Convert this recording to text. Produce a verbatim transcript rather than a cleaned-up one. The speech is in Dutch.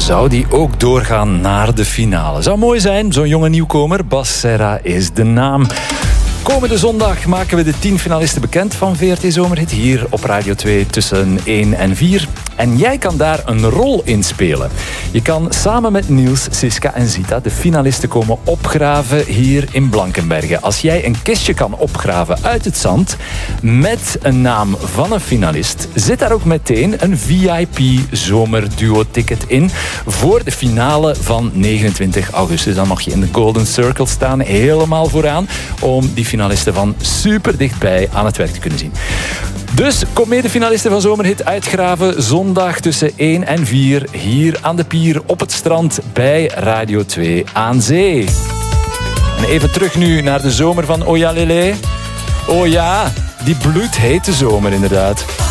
zou die ook doorgaan naar de finale. Zou mooi zijn, zo'n jonge nieuwkomer. Bas Serra is de naam. Komende zondag maken we de tien finalisten bekend van V R T Zomerhit hier op Radio twee tussen één en vier. En jij kan daar een rol in spelen. Je kan samen met Niels, Siska en Zita de finalisten komen opgraven hier in Blankenberge. Als jij een kistje kan opgraven uit het zand met een naam van een finalist, zit daar ook meteen een V I P zomerduo-ticket in voor de finale van negenentwintig augustus. Dan mag je in de Golden Circle staan, helemaal vooraan, om die finalisten van super dichtbij aan het werk te kunnen zien. Dus kom mee de finalisten van Zomerhit uitgraven zondag tussen één en vier hier aan de pier op het strand bij Radio twee aan zee. En even terug nu naar de zomer van Ojalele. Oh ja, die bloedhete zomer inderdaad.